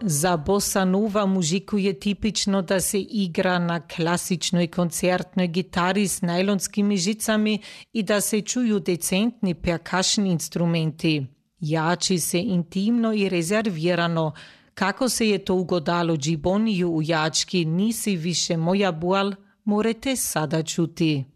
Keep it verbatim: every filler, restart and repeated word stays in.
Za bossa nova muziku je tipično da se igra na klasičnoj koncertnoj gitari s najlonskimi žicami i da se čuju decentni percussion instrumenti. Jači se intimno i rezervirano. Kako se je to ugodalo Gibboniju u jački Nisi više moja bual, morete sada čuti.